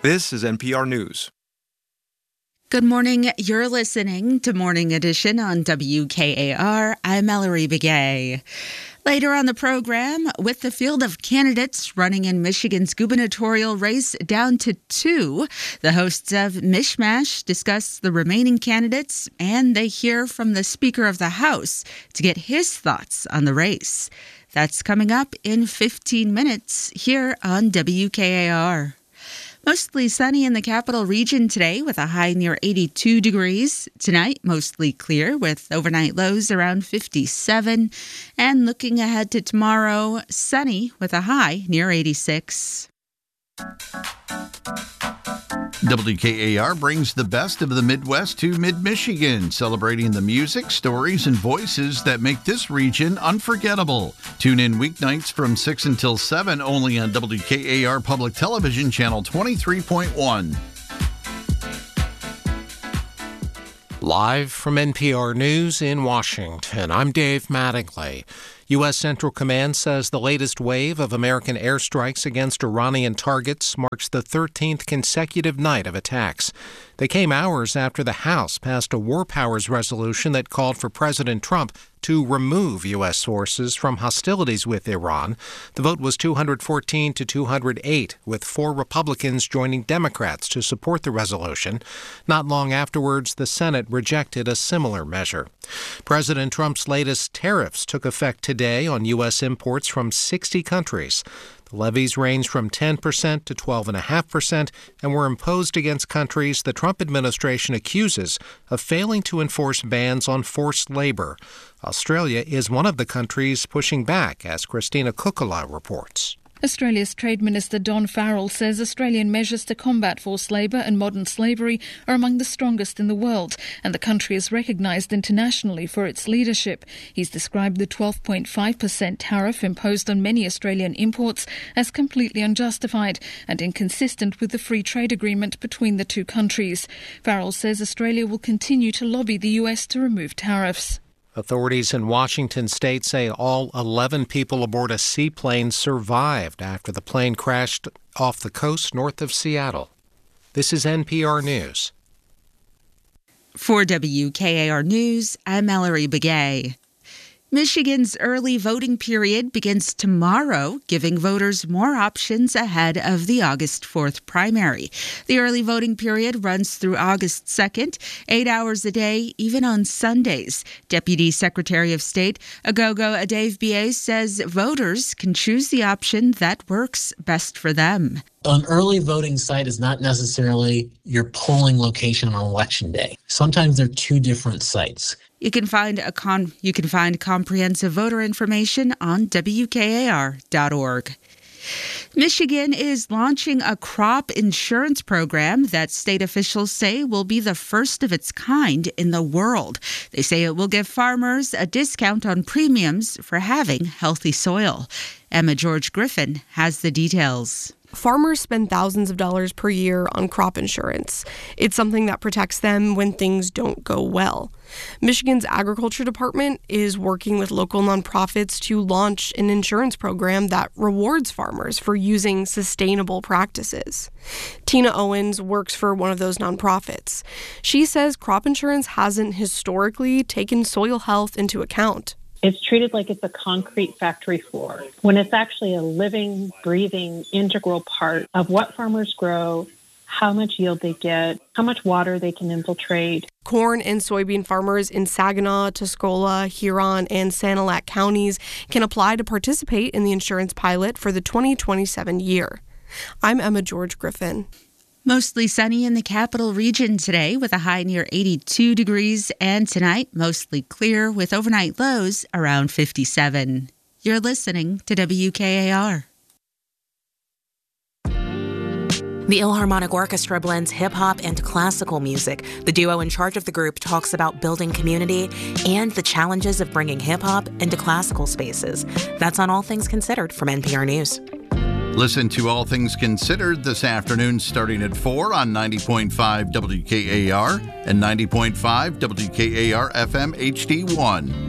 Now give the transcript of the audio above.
This is NPR News. Good morning. You're listening to Morning Edition on WKAR. I'm Mallory Begay. Later on the program, with the field of candidates running in Michigan's gubernatorial race down to 2, the hosts of Mishmash discuss the remaining candidates, and they hear from the Speaker of the House to get his thoughts on the race. That's coming up in 15 minutes here on WKAR. Mostly sunny in the capital region today with a high near 82 degrees. Tonight, mostly clear with overnight lows around 57. And looking ahead to tomorrow, sunny with a high near 86. WKAR brings the best of the Midwest to mid-Michigan, celebrating the music, stories, and voices that make this region unforgettable. Tune in weeknights from 6 until 7 only on WKAR Public Television Channel 23.1. Live from NPR News in Washington, I'm Dave Mattingly. U.S. Central Command says the latest wave of American airstrikes against Iranian targets marks the 13th consecutive night of attacks. They came hours after the House passed a war powers resolution that called for President Trump to remove U.S. forces from hostilities with Iran. The vote was 214 to 208, with 4 Republicans joining Democrats to support the resolution. Not long afterwards, the Senate rejected a similar measure. President Trump's latest tariffs took effect today on U.S. imports from 60 countries. The levies range from 10% to 12.5% and were imposed against countries the Trump administration accuses of failing to enforce bans on forced labor. Australia is one of the countries pushing back, as Christina Kukula reports. Australia's Trade Minister Don Farrell says Australian measures to combat forced labour and modern slavery are among the strongest in the world, and the country is recognised internationally for its leadership. He's described the 12.5% tariff imposed on many Australian imports as completely unjustified and inconsistent with the free trade agreement between the two countries. Farrell says Australia will continue to lobby the US to remove tariffs. Authorities in Washington state say all 11 people aboard a seaplane survived after the plane crashed off the coast north of Seattle. This is NPR News. For WKAR News, I'm Mallory Begay. Michigan's early voting period begins tomorrow, giving voters more options ahead of the August 4th primary. The early voting period runs through August 2nd, 8 hours a day, even on Sundays. Deputy Secretary of State Agogo Adave-Bie says voters can choose the option that works best for them. An early voting site is not necessarily your polling location on election day. Sometimes they're two different sites. You can find comprehensive voter information on WKAR.org. Michigan is launching a crop insurance program that state officials say will be the first of its kind in the world. They say it will give farmers a discount on premiums for having healthy soil. Emma George Griffin has the details. Farmers spend thousands of dollars per year on crop insurance. It's something that protects them when things don't go well. Michigan's Agriculture Department is working with local nonprofits to launch an insurance program that rewards farmers for using sustainable practices. Tina Owens works for one of those nonprofits. She says crop insurance hasn't historically taken soil health into account. It's treated like it's a concrete factory floor, when it's actually a living, breathing, integral part of what farmers grow, how much yield they get, how much water they can infiltrate. Corn and soybean farmers in Saginaw, Tuscola, Huron, and Sanilac counties can apply to participate in the insurance pilot for the 2027 year. I'm Emma George Griffin. Mostly sunny in the capital region today with a high near 82 degrees, and tonight mostly clear with overnight lows around 57. You're listening to WKAR. The Philharmonic Orchestra blends hip-hop and classical music. The duo in charge of the group talks about building community and the challenges of bringing hip-hop into classical spaces. That's on All Things Considered from NPR News. Listen to All Things Considered this afternoon starting at 4 on 90.5 WKAR and 90.5 WKAR FM HD1.